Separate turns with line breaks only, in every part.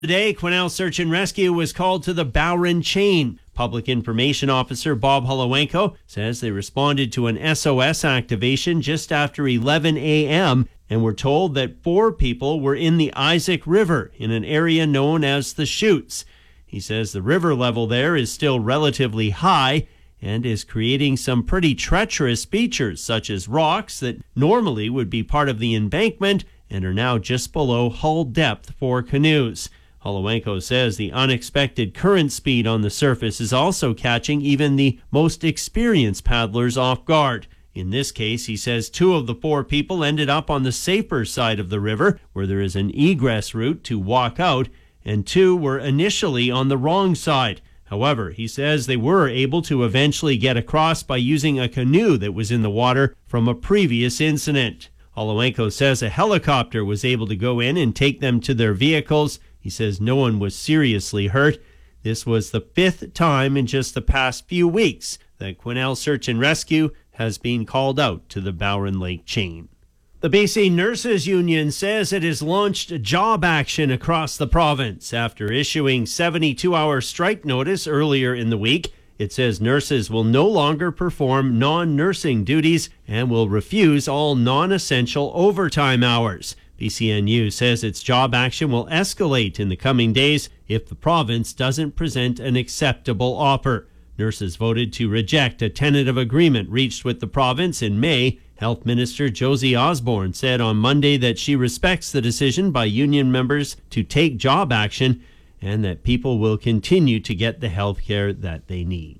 Today, Quesnel Search and Rescue was called to the Bowron chain. Public Information Officer Bob Holowenko says they responded to an SOS activation just after 11 a.m. and were told that 4 people were in the Isaac River in an area known as the Chutes. He says the river level there is still relatively high and is creating some pretty treacherous features, such as rocks that normally would be part of the embankment and are now just below hull depth for canoes. Holowenko says the unexpected current speed on the surface is also catching even the most experienced paddlers off guard. In this case, he says 2 of the 4 people ended up on the safer side of the river, where there is an egress route to walk out, and 2 were initially on the wrong side. However, he says they were able to eventually get across by using a canoe that was in the water from a previous incident. Holowenko says a helicopter was able to go in and take them to their vehicles. He says no one was seriously hurt. This was the 5th time in just the past few weeks that Quesnel Search and Rescue has been called out to the Bowron Lake chain. The BC Nurses Union says it has launched job action across the province after issuing 72-hour strike notice earlier in the week. It says nurses will no longer perform non-nursing duties and will refuse all non-essential overtime hours. BCNU says its job action will escalate in the coming days if the province doesn't present an acceptable offer. Nurses voted to reject a tentative agreement reached with the province in May. Health Minister Josie Osborne said on Monday that she respects the decision by union members to take job action and that people will continue to get the health care that they need.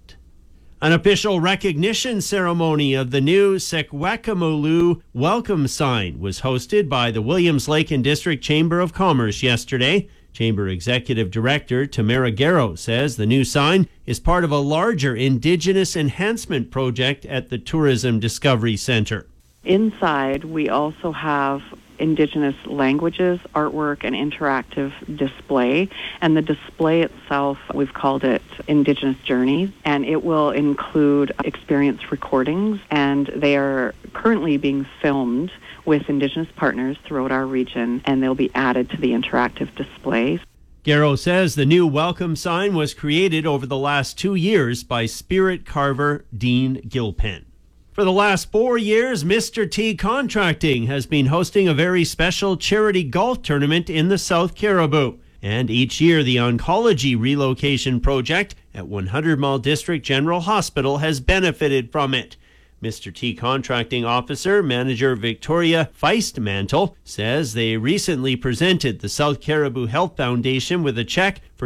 An official recognition ceremony of the new Sekwakamolu welcome sign was hosted by the Williams Lake and District Chamber of Commerce yesterday. Chamber Executive Director Tamara Garrow says the new sign is part of a larger Indigenous enhancement project at the Tourism Discovery Centre.
Inside, we also have Indigenous languages, artwork, and interactive display. And the display itself, we've called it Indigenous Journeys, and it will include experience recordings, and they are currently being filmed with Indigenous partners throughout our region, and they'll be added to the interactive display.
Garrow says the new welcome sign was created over the last 2 years by spirit carver Dean Gilpen. For the last 4 years, Mr. T Contracting has been hosting a very special charity golf tournament in the South Cariboo. And each year, the Oncology Relocation Project at 100 Mile District General Hospital has benefited from it. Mr. T Contracting Officer Manager Victoria Feistmantel says they recently presented the South Cariboo Health Foundation with a check for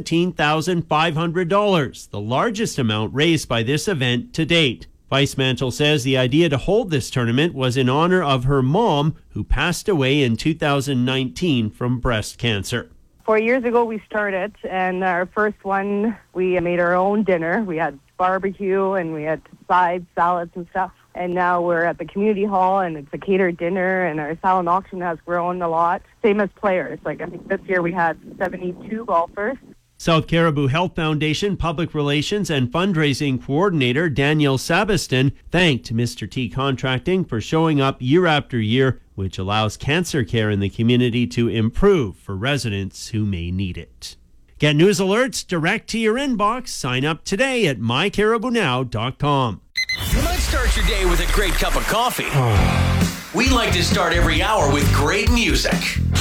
$17,500, the largest amount raised by this event to date. Feistmantel says the idea to hold this tournament was in honor of her mom, who passed away in 2019 from breast cancer.
4 years ago we started, and our first one, we made our own dinner. We had barbecue and we had sides, salads and stuff. And now we're at the community hall and it's a catered dinner, and our silent auction has grown a lot. Same as players. I think this year we had 72 golfers.
South Cariboo Health Foundation Public Relations and Fundraising Coordinator Danielle Sabiston thanked Mr. T Contracting for showing up year after year, which allows cancer care in the community to improve for residents who may need it. Get news alerts direct to your inbox. Sign up today at mycariboonow.com.
You might start your day with a great cup of coffee. We like to start every hour with great music.